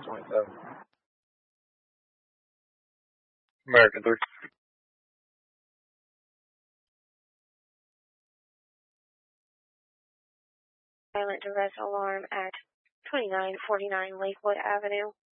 6.7. American 3. Silent duress alarm at 2949 Lakewood Avenue.